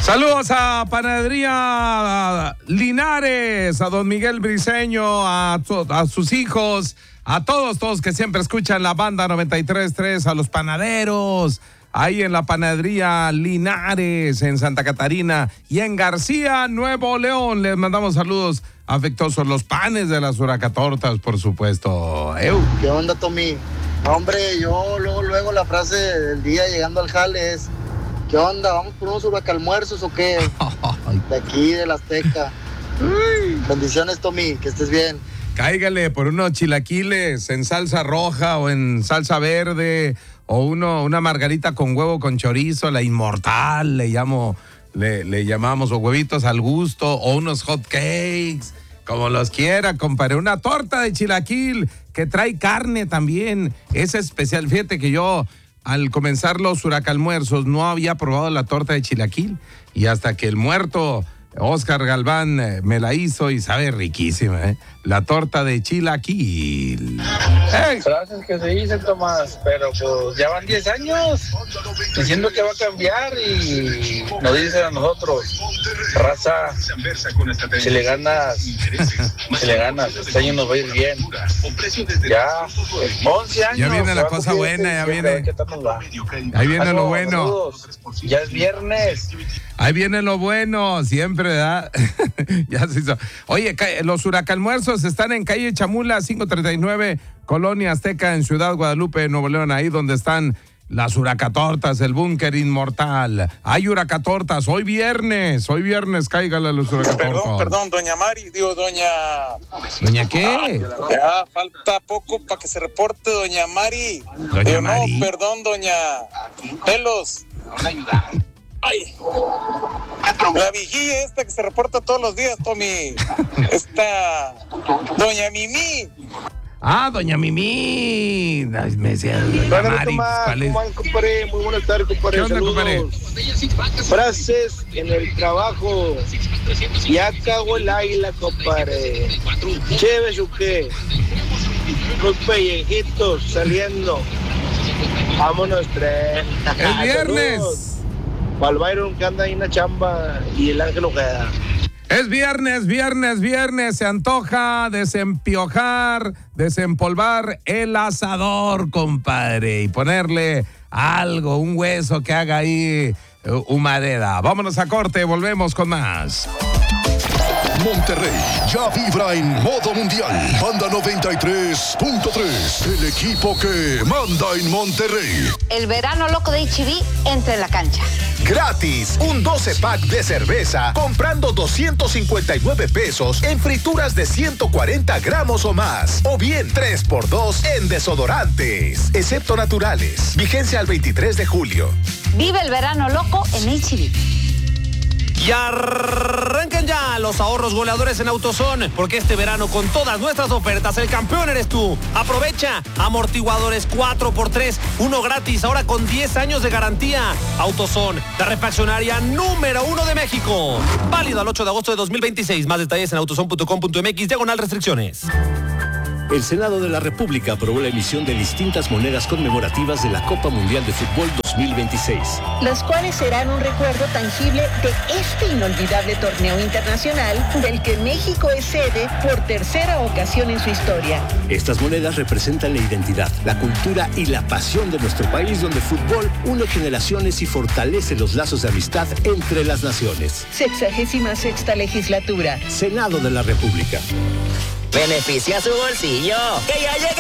Saludos a Panadería Linares, a don Miguel Briceño, a sus hijos, a todos que siempre escuchan la banda 93.3, a los panaderos, ahí en la Panadería Linares, en Santa Catarina y en García, Nuevo León. Les mandamos saludos afectuosos, los panes de las Huracatortas, por supuesto. ¿Qué onda, Tommy? Hombre, yo luego la frase del día llegando al jale es: ¿qué onda? ¿Vamos por unos huracalmuerzos o qué? De aquí, de la Azteca. Bendiciones, Tommy, que estés bien. Cáigale por unos chilaquiles en salsa roja o en salsa verde, o una margarita con huevo con chorizo, la inmortal, le llamamos, o huevitos al gusto, o unos hot cakes, como los quiera, compadre. Una torta de chilaquil que trae carne también, es especial. Fíjate que yo, al comenzar los huracalmuerzos, no había probado la torta de chilaquil, y hasta que el muerto Oscar Galván me la hizo y sabe riquísima, la torta de chilaquil. Frases que se dicen, Tomás, pero pues ya van 10 años diciendo que va a cambiar y nos dicen a nosotros: raza, si le ganas, este año nos va a ir bien. Ya, 11 años. Ya viene la cosa buena, ya viene. Ahí viene lo bueno. Saludos. Ya es viernes. Ahí viene lo bueno, siempre, ¿verdad? Ya se hizo. Oye, los huracalmuerzos están en calle Chamula, 539, Colonia Azteca, en Ciudad Guadalupe, Nuevo León, ahí donde están las huracatortas, el búnker inmortal. Hay huracatortas, hoy viernes, cáigale a los huracatortas. Perdón, doña Mari, doña... ¿Doña qué? Ya, falta poco para que se reporte doña Mari. Doña Mari. No, perdón, doña Pelos. Ay, la vigilia esta que se reporta todos los días, Tommy. Doña Mimi. Ah, doña Mimi. Ay, me decía doña Mari. Compadre, muy buenas tardes, compadre. ¿Qué onda, compadre? Frases en el trabajo. Ya cagó el águila, compadre. Chévere, ¿o qué? Los pellejitos saliendo. Vámonos, tren. El viernes. Saludos. Para el Byron, que anda ahí en la chamba, y el Ángel Ojeda. Es viernes, se antoja desempiojar, desempolvar el asador, compadre, y ponerle algo, un hueso que haga ahí humareda. Vámonos a corte, volvemos con más. Monterrey ya vibra en modo mundial. Banda 93.3, el equipo que manda en Monterrey. El verano loco de H-E-B entra en la cancha. Gratis, un 12-pack de cerveza comprando 259 pesos en frituras de 140 gramos o más. O bien 3x2 en desodorantes, excepto naturales. Vigencia al 23 de julio. Vive el verano loco en H-E-B. Y arranquen ya los ahorros goleadores en AutoZone, porque este verano con todas nuestras ofertas el campeón eres tú. Aprovecha amortiguadores 4x3, uno gratis, ahora con 10 años de garantía. AutoZone, la refaccionaria número 1 de México. Válido al 8 de agosto de 2026. Más detalles en autozone.com.mx/restricciones. El Senado de la República aprobó la emisión de distintas monedas conmemorativas de la Copa Mundial de Fútbol 2026. Las cuales serán un recuerdo tangible de este inolvidable torneo internacional del que México es sede por tercera ocasión en su historia. Estas monedas representan la identidad, la cultura y la pasión de nuestro país, donde el fútbol une generaciones y fortalece los lazos de amistad entre las naciones. 66ª legislatura. Senado de la República. Beneficia su bolsillo. Que ya llegue